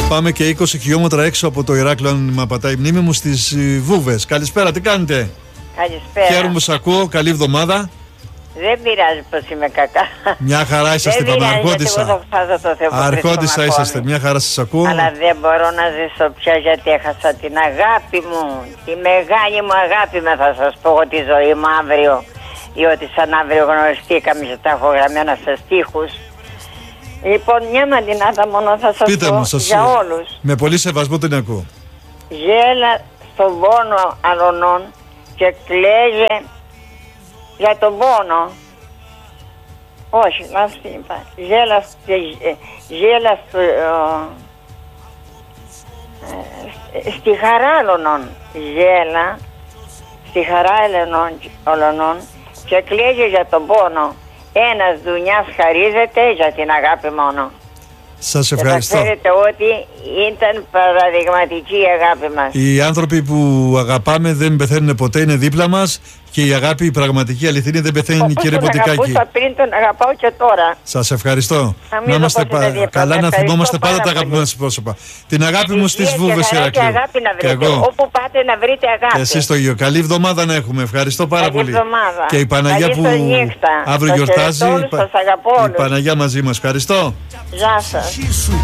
Πάμε και 20 χιλιόμετρα έξω από το Ηράκλειο, αν με πατάει η μνήμη μου, στις Βούβες. Καλησπέρα, τι κάνετε? Καλησπέρα. Χαίρομαι που σας ακούω, καλή εβδομάδα. Δεν πειράζει πως είμαι κακά. Μια χαρά είσαστε, είπαμε, αρχόντισσα. Αρχόντισσα είσαστε, μια χαρά σας ακούω. Αλλά δεν μπορώ να ζήσω πια γιατί έχασα την αγάπη μου. Τη μεγάλη μου αγάπη με, θα σας πω τη ζωή μου αύριο. Διότι σαν αύριο γνωριστήκαμε και τα έχω γραμμένα σε στίχους. Λοιπόν, μια μαντινάδα μόνο θα σας Πείτε πω μου, σας, για όλους. με πολύ σεβασμό την ακούω. Γέλα στον πόνο αλωνών και κλαίγε για τον πόνο. Όχι, λάθος την είπα. Γέλα στη χαρά αλωνών. Γέλα στη χαρά αλωνών και κλαίγε για τον πόνο. Ένας δουλειάς χαρίζεται για την αγάπη μόνο. Σας ευχαριστώ. Και θα ξέρετε ότι ήταν παραδειγματική η αγάπη μας. Οι άνθρωποι που αγαπάμε δεν πεθαίνουν ποτέ, είναι δίπλα μας. Και η αγάπη, η pauπραγματική αληθινή, δεν πεθαίνει, κύριε Ποτικάκη. Όπως τον αγαπούσα πριν, τον αγαπάω και τώρα. Σας ευχαριστώ. Να είμαστε καλά, να θυμόμαστε πάντα τα αγαπημένα σας πρόσωπα. Την αγάπη μου στις Βούβες Ηρακλείου. Και εγώ. Όπου πάτε να βρείτε αγάπη. Και εσείς το ίδιο. Καλή εβδομάδα να έχουμε. Ευχαριστώ πάρα πολύ. Εβδομάδα. Και η Παναγιά που αύριο γιορτάζει. Η Παναγιά μαζί μας. Ευχαριστώ. Γεια σας.